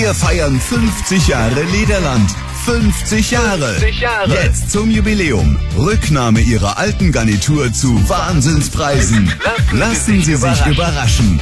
Wir feiern 50 Jahre Lederland. 50 Jahre. Jetzt zum Jubiläum. Rücknahme Ihrer alten Garnitur zu Wahnsinnspreisen. Lassen Sie sich überraschen.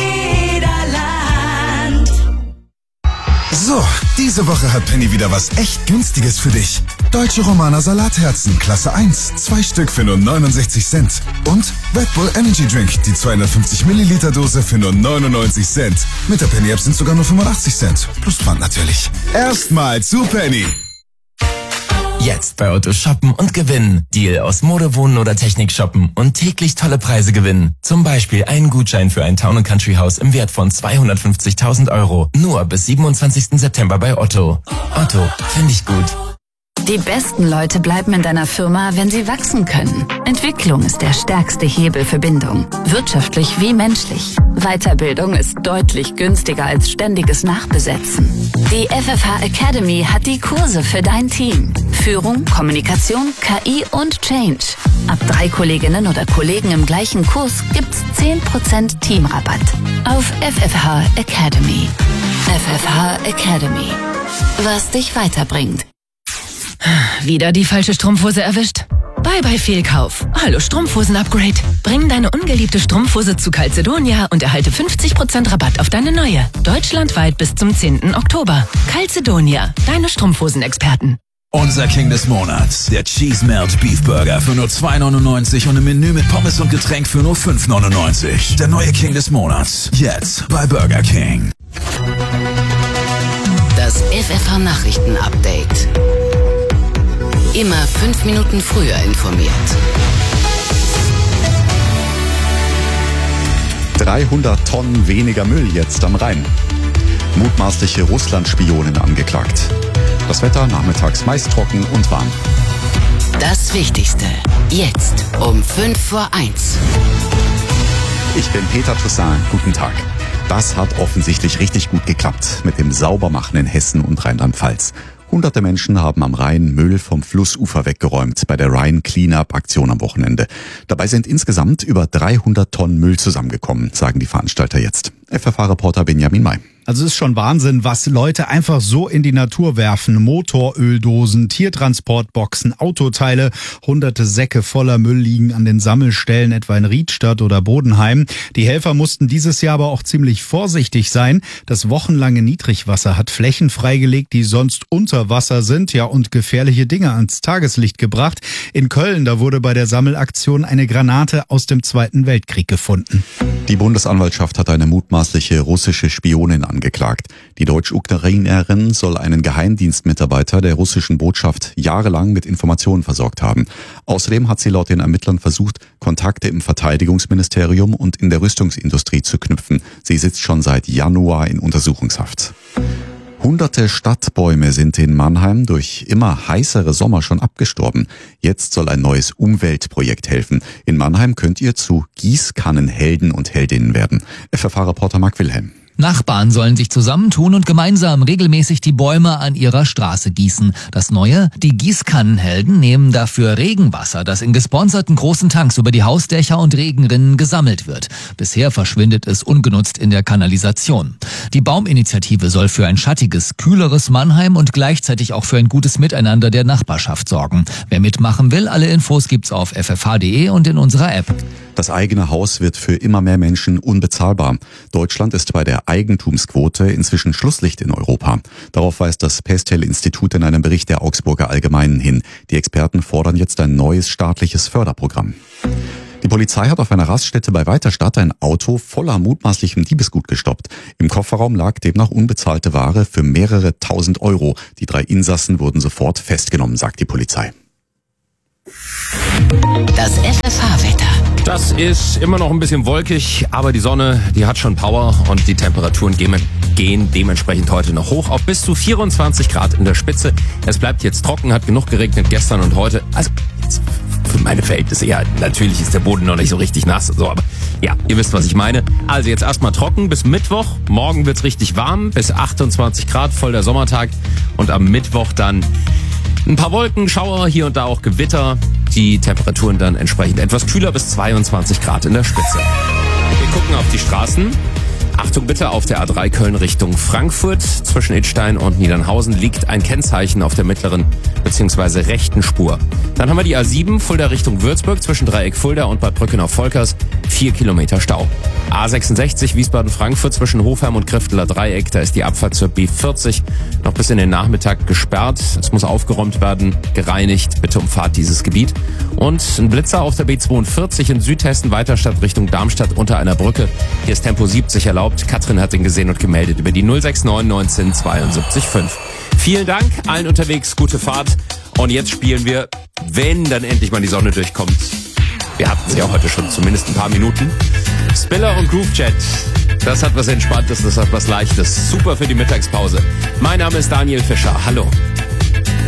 Lederland. So, diese Woche hat Penny wieder was echt Günstiges für dich. Deutsche Romaner Salatherzen, Klasse 1, 2 Stück für nur 69 Cent. Und Red Bull Energy Drink, die 250 Milliliter Dose für nur 99 Cent. Mit der Penny App sind sogar nur 85 Cent. Plus Pfand natürlich. Erstmal zu Penny. Jetzt bei Otto shoppen und gewinnen. Deal aus Mode, Wohnen oder Technik shoppen und täglich tolle Preise gewinnen. Zum Beispiel einen Gutschein für ein Town & Country Haus im Wert von 250.000 €. Nur bis 27. September bei Otto. Otto, finde ich gut. Die besten Leute bleiben in deiner Firma, wenn sie wachsen können. Entwicklung ist der stärkste Hebel für Bindung. Wirtschaftlich wie menschlich. Weiterbildung ist deutlich günstiger als ständiges Nachbesetzen. Die FFH Academy hat die Kurse für dein Team. Führung, Kommunikation, KI und Change. Ab 3 Kolleginnen oder Kollegen im gleichen Kurs gibt's 10% Teamrabatt. Auf FFH Academy. FFH Academy. Was dich weiterbringt. Wieder die falsche Strumpfhose erwischt? Bye Fehlkauf. Hallo Strumpfhosen-Upgrade. Bring deine ungeliebte Strumpfhose zu Calzedonia und erhalte 50% Rabatt auf deine neue. Deutschlandweit bis zum 10. Oktober. Calzedonia, deine Strumpfhosenexperten. Unser King des Monats, der Cheese Melt Beef Burger für nur 2,99 und im Menü mit Pommes und Getränk für nur 5,99. Der neue King des Monats, jetzt bei Burger King. Das FFH Nachrichten Update. Immer 5 Minuten früher informiert. 300 Tonnen weniger Müll jetzt am Rhein. Mutmaßliche Russland-Spionin angeklagt. Das Wetter nachmittags meist trocken und warm. Das Wichtigste. Jetzt um 1:05. Ich bin Peter Toussaint. Guten Tag. Das hat offensichtlich richtig gut geklappt mit dem Saubermachen in Hessen und Rheinland-Pfalz. Hunderte Menschen haben am Rhein Müll vom Flussufer weggeräumt bei der Rhine Cleanup-Aktion am Wochenende. Dabei sind insgesamt über 300 Tonnen Müll zusammengekommen, sagen die Veranstalter jetzt. FFH-Reporter Benjamin May. Also es ist schon Wahnsinn, was Leute einfach so in die Natur werfen. Motoröldosen, Tiertransportboxen, Autoteile, hunderte Säcke voller Müll liegen an den Sammelstellen, etwa in Riedstadt oder Bodenheim. Die Helfer mussten dieses Jahr aber auch ziemlich vorsichtig sein. Das wochenlange Niedrigwasser hat Flächen freigelegt, die sonst unter Wasser sind, ja, und gefährliche Dinge ans Tageslicht gebracht. In Köln, da wurde bei der Sammelaktion eine Granate aus dem Zweiten Weltkrieg gefunden. Die Bundesanwaltschaft hat eine mutmaßliche russische Spionin angeklagt. Die Deutsch-Ukrainerin soll einen Geheimdienstmitarbeiter der russischen Botschaft jahrelang mit Informationen versorgt haben. Außerdem hat sie laut den Ermittlern versucht, Kontakte im Verteidigungsministerium und in der Rüstungsindustrie zu knüpfen. Sie sitzt schon seit Januar in Untersuchungshaft. Hunderte Stadtbäume sind in Mannheim durch immer heißere Sommer schon abgestorben. Jetzt soll ein neues Umweltprojekt helfen. In Mannheim könnt ihr zu Gießkannenhelden und Heldinnen werden. FFH-Reporter Marc Wilhelm. Nachbarn sollen sich zusammentun und gemeinsam regelmäßig die Bäume an ihrer Straße gießen. Das Neue? Die Gießkannenhelden nehmen dafür Regenwasser, das in gesponserten großen Tanks über die Hausdächer und Regenrinnen gesammelt wird. Bisher verschwindet es ungenutzt in der Kanalisation. Die Bauminitiative soll für ein schattiges, kühleres Mannheim und gleichzeitig auch für ein gutes Miteinander der Nachbarschaft sorgen. Wer mitmachen will, alle Infos gibt's auf ffh.de und in unserer App. Das eigene Haus wird für immer mehr Menschen unbezahlbar. Deutschland ist bei der Eigentumsquote inzwischen Schlusslicht in Europa. Darauf weist das Pestel-Institut in einem Bericht der Augsburger Allgemeinen hin. Die Experten fordern jetzt ein neues staatliches Förderprogramm. Die Polizei hat auf einer Raststätte bei Weiterstadt ein Auto voller mutmaßlichem Diebesgut gestoppt. Im Kofferraum lag demnach unbezahlte Ware für mehrere tausend Euro. Die 3 Insassen wurden sofort festgenommen, sagt die Polizei. Das FFH-Wetter. Das ist immer noch ein bisschen wolkig, aber die Sonne, die hat schon Power und die Temperaturen gehen dementsprechend heute noch hoch auf bis zu 24 Grad in der Spitze. Es bleibt jetzt trocken, hat genug geregnet gestern und heute. Also jetzt für meine Verhältnisse, ja, natürlich ist der Boden noch nicht so richtig nass, so, aber ja, ihr wisst, was ich meine. Also jetzt erstmal trocken bis Mittwoch. Morgen wird's richtig warm, bis 28 Grad, voll der Sommertag. Und am Mittwoch dann ein paar Wolken, Schauer, hier und da auch Gewitter. Die Temperaturen dann entsprechend etwas kühler bis 22 Grad in der Spitze. Wir gucken auf die Straßen. Achtung bitte, auf der A3 Köln Richtung Frankfurt. Zwischen Idstein und Niedernhausen liegt ein Kennzeichen auf der mittleren bzw. rechten Spur. Dann haben wir die A7 Fulda Richtung Würzburg zwischen Dreieck Fulda und Bad Brückenau-Volkers. 4 Kilometer Stau. A66 Wiesbaden-Frankfurt zwischen Hofheim und Krifteler Dreieck. Da ist die Abfahrt zur B40 noch bis in den Nachmittag gesperrt. Es muss aufgeräumt werden, gereinigt. Bitte umfahrt dieses Gebiet. Und ein Blitzer auf der B42 in Südhessen, Weiterstadt Richtung Darmstadt unter einer Brücke. Hier ist Tempo 70 erlaubt. Katrin hat ihn gesehen und gemeldet über die 069 19 72 5. Vielen Dank, allen unterwegs, gute Fahrt. Und jetzt spielen wir, wenn dann endlich mal die Sonne durchkommt. Wir hatten sie auch heute schon, zumindest ein paar Minuten. Spiller und Groovejet. Das hat was Entspanntes, das hat was Leichtes. Super für die Mittagspause. Mein Name ist Daniel Fischer. Hallo.